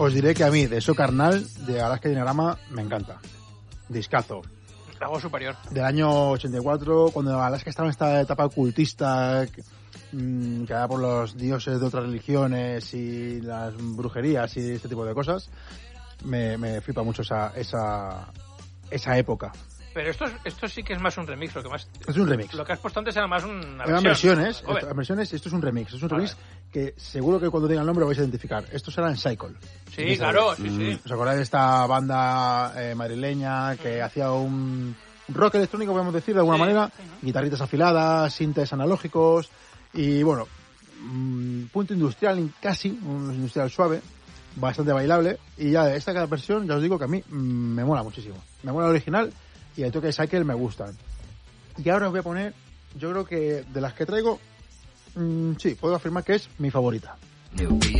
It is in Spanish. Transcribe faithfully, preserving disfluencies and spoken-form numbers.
os diré que a mí, de eso carnal, de Alaska Dinagrama, me encanta. Discazo. La voz superior. Del año ochenta y cuatro, cuando Alaska estaba en esta etapa ocultista, que, mmm, que era por los dioses de otras religiones y las brujerías y este tipo de cosas, me, me flipa mucho esa, esa, esa época. Pero esto, esto sí que es más un remix, lo que más... Es un remix. Lo que has puesto antes era más una versión. Eran versiones, ¿no? esto, versiones, esto es un remix, es un vale. remix que seguro que cuando diga el nombre lo vais a identificar. Estos eran Cycle. Sí, claro, sí, sí. ¿Os acordáis de esta banda eh, madrileña que mm. hacía un rock electrónico, podemos decir, de alguna sí, manera? Sí, ¿no? Guitarritas afiladas, sintes analógicos y, bueno, mmm, punto industrial, casi, un industrial suave, bastante bailable. Y ya de esta cada versión, ya os digo que a mí mmm, me mola muchísimo. Me mola el original y el toque de Cycle me gustan. Y ahora os voy a poner, yo creo que de las que traigo, mmm, sí, puedo afirmar que es mi favorita.